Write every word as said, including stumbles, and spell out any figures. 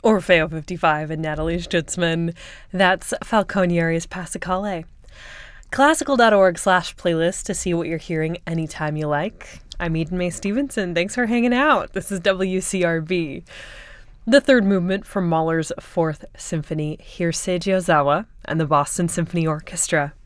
Orfeo fifty-five and Natalie Stutzman. That's Falconieri's Passacale. Classical.org slash playlist to see what you're hearing anytime you like. I'm Eden Mae Stevenson. Thanks for hanging out. This is W C R B. The third movement from Mahler's Fourth Symphony. Here's Seiji Ozawa and the Boston Symphony Orchestra.